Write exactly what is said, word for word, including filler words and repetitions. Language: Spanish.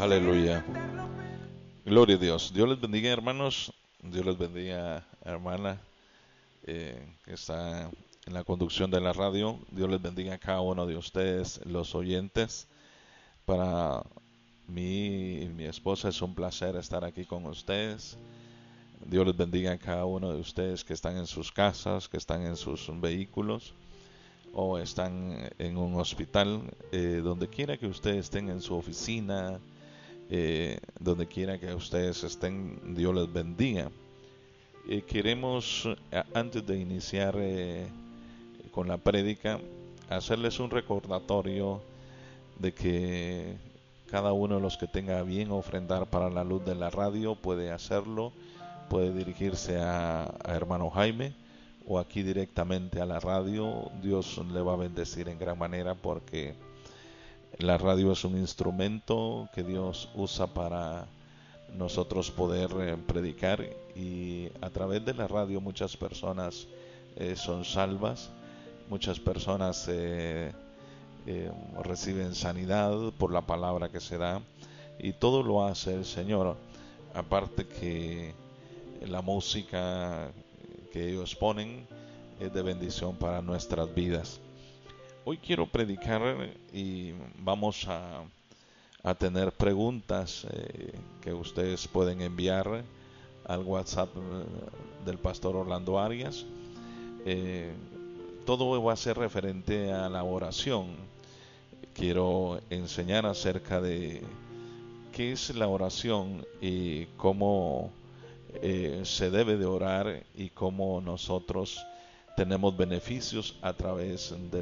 Aleluya. Gloria a Dios. Dios les bendiga, hermanos. Dios les bendiga, hermana, eh, que está en la conducción de la radio. Dios les bendiga a cada uno de ustedes, los oyentes. Para mí y mi esposa es un placer estar aquí con ustedes. Dios les bendiga a cada uno de ustedes que están en sus casas, que están en sus vehículos o están en un hospital, eh, donde quiera que ustedes estén, en su oficina, eh, donde quiera que ustedes estén, Dios les bendiga. Eh, queremos, eh, antes de iniciar eh, con la prédica, hacerles un recordatorio de que cada uno de los que tenga bien ofrendar para la luz de la radio puede hacerlo, puede dirigirse a, a hermano Jaime o aquí directamente a la radio. Dios le va a bendecir en gran manera, porque la radio es un instrumento que Dios usa para nosotros poder eh, predicar, y a través de la radio muchas personas eh, son salvas, muchas personas eh, eh, reciben sanidad por la palabra que se da, y todo lo hace el Señor. Aparte que la música que ellos ponen es de bendición para nuestras vidas. Hoy quiero predicar y vamos a, a tener preguntas eh, que ustedes pueden enviar al WhatsApp eh, del pastor Orlando Arias. Eh, Todo va a ser referente a la oración. Quiero enseñar acerca de qué es la oración y cómo eh, se debe de orar, y cómo nosotros tenemos beneficios a través de